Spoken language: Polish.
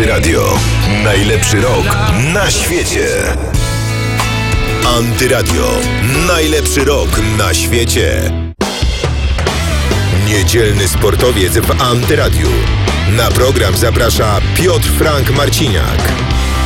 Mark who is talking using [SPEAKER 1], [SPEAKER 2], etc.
[SPEAKER 1] Antyradio. Najlepszy rok na świecie. Antyradio. Najlepszy rok na świecie. Niedzielny sportowiec w Antyradiu. Na program zaprasza Piotr Frank Marciniak.